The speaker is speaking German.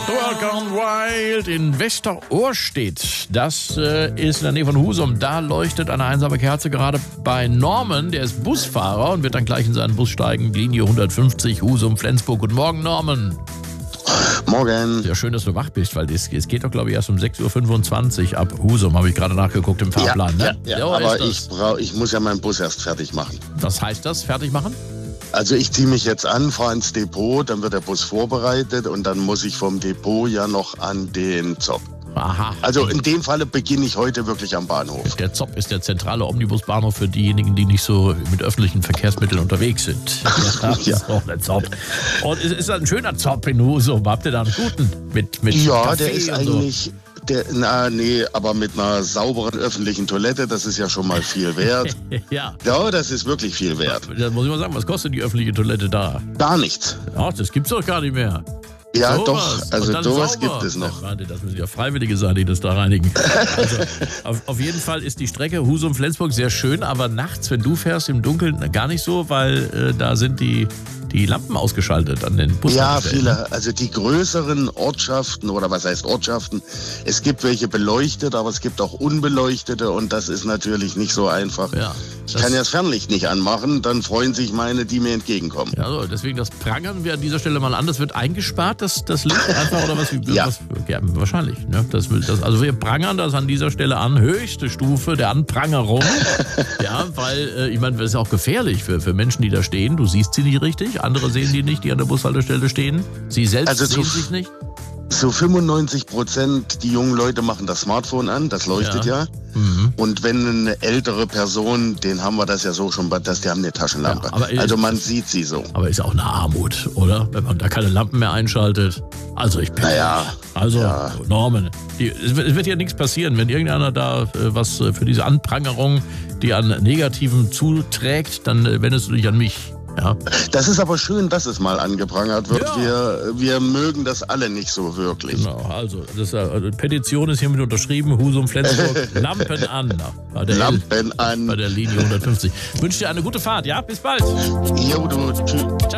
Wild Gone Wild in Westerohrstedt. Das ist in der Nähe von Husum. Da leuchtet eine einsame Kerze gerade bei Norman. Der ist Busfahrer und wird dann gleich in seinen Bus steigen. Linie 150 Husum-Flensburg. Guten Morgen, Norman. Morgen. Ja, schön, dass du wach bist, weil es geht doch, glaube ich, erst um 6.25 Uhr ab Husum. Habe ich gerade nachgeguckt im Fahrplan. Ja, aber ich muss ja meinen Bus erst fertig machen. Was heißt das, fertig machen? Also ich ziehe mich jetzt an, fahre ins Depot, dann wird der Bus vorbereitet und dann muss ich vom Depot ja noch an den Zopp. Aha. Also in dem Falle beginne ich heute wirklich am Bahnhof. Der Zopp ist der zentrale Omnibusbahnhof für diejenigen, die nicht so mit öffentlichen Verkehrsmitteln unterwegs sind. Ja. Ist auch der Zopp. Und es ist ein schöner Zopp in Husum. Habt ihr da einen guten? Mit Ja, Kaffee der ist und so? eigentlich... aber mit einer sauberen öffentlichen Toilette, das ist ja schon mal viel wert. Ja. Ja, das ist wirklich viel wert. Da muss ich mal sagen, was kostet die öffentliche Toilette da? Gar nichts. Ach, das gibt's doch gar nicht mehr. Ja, Sowas. doch, also Und dann sowas sauber. gibt es noch. Ja, warte, das müssen ja Freiwillige sein, die das da reinigen. Also, auf jeden Fall ist die Strecke Husum-Flensburg sehr schön, aber nachts, wenn du fährst im Dunkeln, gar nicht so, weil da sind die Lampen ausgeschaltet an den Bushaltestellen. Ja, viele. Also die größeren Ortschaften, oder was heißt Ortschaften, es gibt welche beleuchtet, aber es gibt auch unbeleuchtete und das ist natürlich nicht so einfach. Ja, ich kann ja das Fernlicht nicht anmachen, dann freuen sich meine, die mir entgegenkommen. Ja, so, deswegen das prangern wir an dieser Stelle mal an. Das wird eingespart, das Licht einfach, oder was? Ja. Ja, wahrscheinlich. Ne? Also wir prangern das an dieser Stelle an, höchste Stufe der Anprangerung. Ja, weil, ich meine, das ist auch gefährlich für Menschen, die da stehen. Du siehst sie nicht richtig. Andere sehen die nicht, die an der Bushaltestelle stehen. Sie selbst sehen sich nicht. Zu 95% die jungen Leute machen das Smartphone an, das leuchtet ja. Mhm. Und wenn eine ältere Person, den haben wir das ja so schon, die haben eine Taschenlampe. Ja, aber also man sieht sie so. Aber ist ja auch eine Armut, oder? Wenn man da keine Lampen mehr einschaltet. Also ich bin... Norman, es wird ja nichts passieren, wenn irgendeiner da was für diese Anprangerung, die an Negativem zuträgt, dann wendest du dich an mich. Ja. Das ist aber schön, dass es mal angeprangert wird. Ja. Wir mögen das alle nicht so wirklich. Genau, also die Petition ist hiermit unterschrieben. Husum, Flensburg, Lampen an. Lampen an. Bei der Linie 150. Ich wünsche dir eine gute Fahrt, ja? Bis bald. Jo, du, tschüss.